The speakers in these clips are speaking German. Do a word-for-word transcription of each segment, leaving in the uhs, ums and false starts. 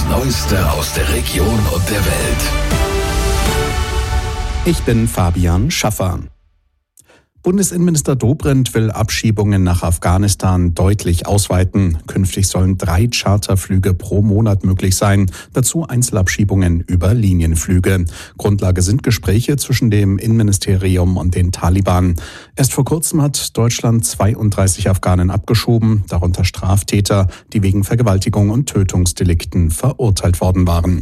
Neueste aus der Region und der Welt. Ich bin Fabian Schaffer. Bundesinnenminister Dobrindt will Abschiebungen nach Afghanistan deutlich ausweiten. Künftig sollen drei Charterflüge pro Monat möglich sein, dazu Einzelabschiebungen über Linienflüge. Grundlage sind Gespräche zwischen dem Innenministerium und den Taliban. Erst vor kurzem hat Deutschland zweiunddreißig Afghanen abgeschoben, darunter Straftäter, die wegen Vergewaltigung und Tötungsdelikten verurteilt worden waren.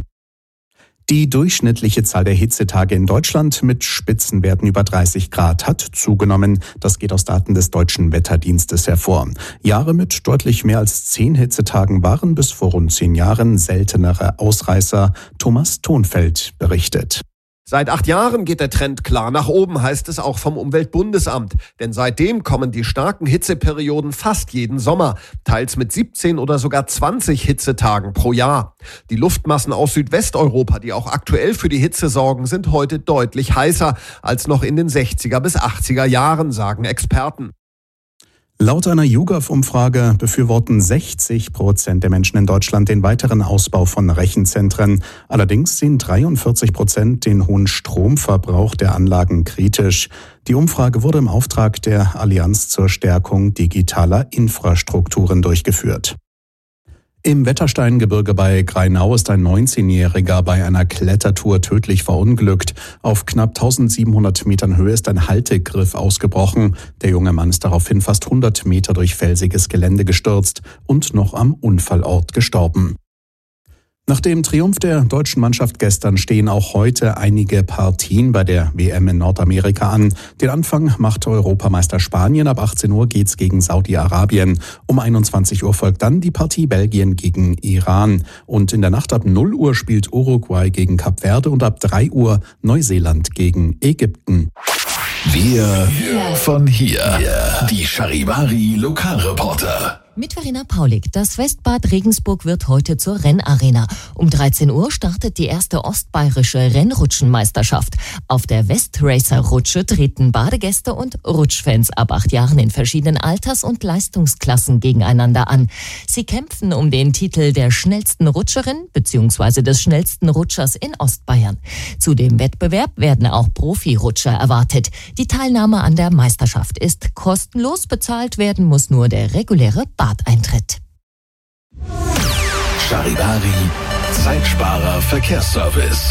Die durchschnittliche Zahl der Hitzetage in Deutschland mit Spitzenwerten über dreißig Grad hat zugenommen. Das geht aus Daten des Deutschen Wetterdienstes hervor. Jahre mit deutlich mehr als zehn Hitzetagen waren bis vor rund zehn Jahren seltenere Ausreißer. Thomas Thonfeld berichtet. Seit acht Jahren geht der Trend klar nach oben, heißt es auch vom Umweltbundesamt. Denn seitdem kommen die starken Hitzeperioden fast jeden Sommer, teils mit siebzehn oder sogar zwanzig Hitzetagen pro Jahr. Die Luftmassen aus Südwesteuropa, die auch aktuell für die Hitze sorgen, sind heute deutlich heißer als noch in den sechziger bis achtziger Jahren, sagen Experten. Laut einer YouGov-Umfrage befürworten sechzig Prozent der Menschen in Deutschland den weiteren Ausbau von Rechenzentren. Allerdings sehen dreiundvierzig Prozent den hohen Stromverbrauch der Anlagen kritisch. Die Umfrage wurde im Auftrag der Allianz zur Stärkung digitaler Infrastrukturen durchgeführt. Im Wettersteingebirge bei Grainau ist ein neunzehnjähriger bei einer Klettertour tödlich verunglückt. Auf knapp eintausendsiebenhundert Metern Höhe ist ein Haltegriff ausgebrochen. Der junge Mann ist daraufhin fast hundert Meter durch felsiges Gelände gestürzt und noch am Unfallort gestorben. Nach dem Triumph der deutschen Mannschaft gestern stehen auch heute einige Partien bei der W M in Nordamerika an. Den Anfang macht Europameister Spanien. Ab achtzehn Uhr geht's gegen Saudi-Arabien. Um einundzwanzig Uhr folgt dann die Partie Belgien gegen Iran. Und in der Nacht ab null Uhr spielt Uruguay gegen Kap Verde und ab drei Uhr Neuseeland gegen Ägypten. Wir von hier. Die Charivari Lokalreporter. Mit Verena Paulik. Das Westbad Regensburg wird heute zur Rennarena. Um dreizehn Uhr startet die erste ostbayerische Rennrutschenmeisterschaft. Auf der Westracer-Rutsche treten Badegäste und Rutschfans ab acht Jahren in verschiedenen Alters- und Leistungsklassen gegeneinander an. Sie kämpfen um den Titel der schnellsten Rutscherin bzw. des schnellsten Rutschers in Ostbayern. Zu dem Wettbewerb werden auch Profirutscher erwartet. Die Teilnahme an der Meisterschaft ist kostenlos. Bezahlt werden muss nur der reguläre Badeintritt. Charivari, Zeitsparer Verkehrsservice.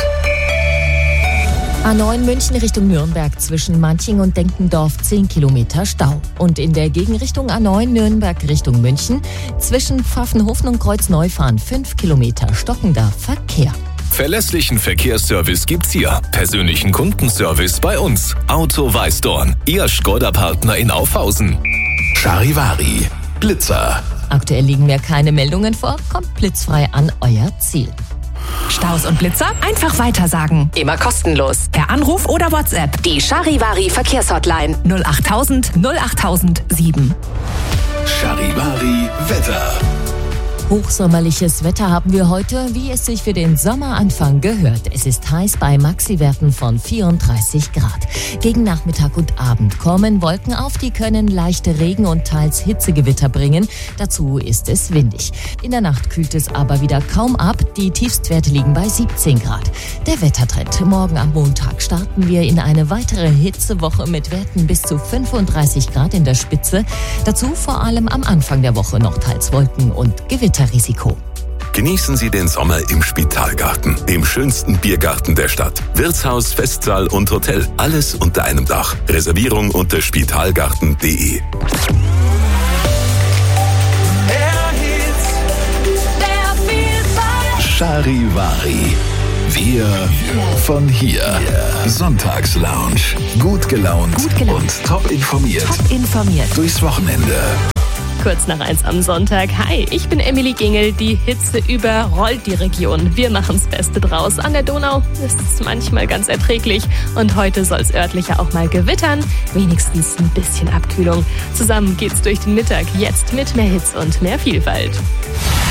A neun München Richtung Nürnberg zwischen Manching und Denkendorf zehn Kilometer Stau. Und in der Gegenrichtung A neun Nürnberg Richtung München zwischen Pfaffenhofen und Kreuzneufahren fünf Kilometer stockender Verkehr. Verlässlichen Verkehrsservice gibt's hier. Persönlichen Kundenservice bei uns. Auto Weißdorn, Ihr Skoda-Partner in Aufhausen. Charivari, Blitzer. Aktuell liegen mir keine Meldungen vor. Kommt blitzfrei an euer Ziel. Staus und Blitzer einfach weitersagen. Immer kostenlos. Per Anruf oder WhatsApp. Die Charivari Verkehrshotline null achttausend null achttausend sieben. Charivari Wetter. Hochsommerliches Wetter haben wir heute, wie es sich für den Sommeranfang gehört. Es ist heiß bei Maxiwerten von vierunddreißig Grad. Gegen Nachmittag und Abend kommen Wolken auf, die können leichte Regen- und teils Hitzegewitter bringen. Dazu ist es windig. In der Nacht kühlt es aber wieder kaum ab. Die Tiefstwerte liegen bei siebzehn Grad. Der Wettertrend. Morgen am Montag starten wir in eine weitere Hitzewoche mit Werten bis zu fünfunddreißig Grad in der Spitze. Dazu vor allem am Anfang der Woche noch teils Wolken und Gewitter. Risiko. Genießen Sie den Sommer im Spitalgarten, dem schönsten Biergarten der Stadt. Wirtshaus, Festsaal und Hotel, alles unter einem Dach. Reservierung unter spitalgarten punkt de. Charivari. Wir von hier. Sonntagslounge. Gut gelaunt, Gut gelaunt. und top informiert. Top informiert. Durchs Wochenende. Kurz nach eins am Sonntag. Hi, ich bin Emily Gingel. Die Hitze überrollt die Region. Wir machen's Beste draus. An der Donau ist es manchmal ganz erträglich. Und heute soll's örtlicher auch mal gewittern. Wenigstens ein bisschen Abkühlung. Zusammen geht's durch den Mittag. Jetzt mit mehr Hitze und mehr Vielfalt.